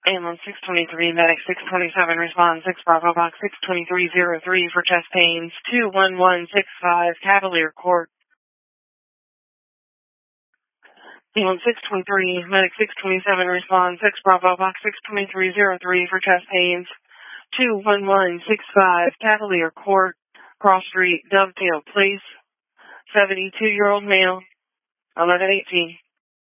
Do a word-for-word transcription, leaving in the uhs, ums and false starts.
Ambulance six twenty-three, medic six twenty-seven, respond six Bravo box six twenty-three oh three for chest pains, two one one six five, Cavalier Court. Ambulance six twenty-three, medic six twenty-seven, respond six Bravo box six twenty-three oh three for chest pains, two one one six five, Cavalier Court, Cross Street, Dovetail Place, seventy-two-year-old male, eleven eighteen.